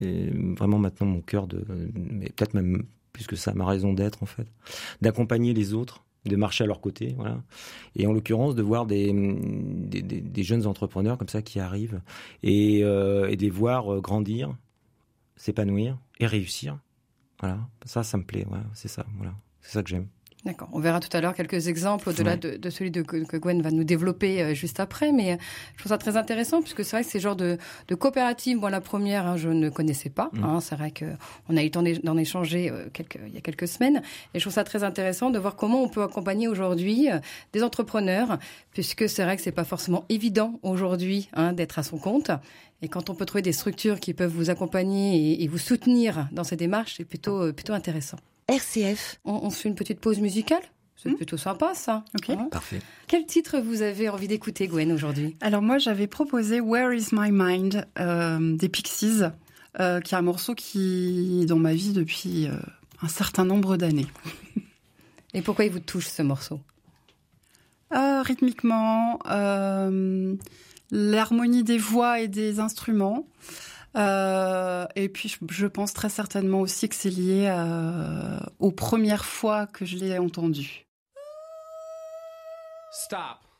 c'est vraiment maintenant mon cœur mais peut-être même plus que ça, ma raison d'être en fait, d'accompagner les autres, de marcher à leur côté, voilà. Et en l'occurrence, de voir des jeunes entrepreneurs comme ça qui arrivent et de les voir grandir, s'épanouir et réussir. Voilà, ça me plaît, ouais, c'est ça, voilà, c'est ça que j'aime. D'accord. On verra tout à l'heure quelques exemples au-delà de celui que Gwen va nous développer juste après. Mais je trouve ça très intéressant puisque c'est vrai que ces genres de coopératives, moi la première, je ne connaissais pas. C'est vrai qu'on a eu le temps d'en échanger il y a quelques semaines. Et je trouve ça très intéressant de voir comment on peut accompagner aujourd'hui des entrepreneurs, puisque c'est vrai que c'est pas forcément évident aujourd'hui d'être à son compte. Et quand on peut trouver des structures qui peuvent vous accompagner et vous soutenir dans ces démarches, c'est plutôt intéressant. RCF. On fait une petite pause musicale. C'est plutôt sympa, ça. Ok. Parfait. Quel titre vous avez envie d'écouter, Gwen, aujourd'hui ? Alors moi, j'avais proposé Where is my mind des Pixies, qui est un morceau qui est dans ma vie depuis un certain nombre d'années. Et pourquoi il vous touche, ce morceau ? Rythmiquement, l'harmonie des voix et des instruments. Et puis je pense très certainement aussi que c'est lié aux premières fois que je l'ai entendu. Stop.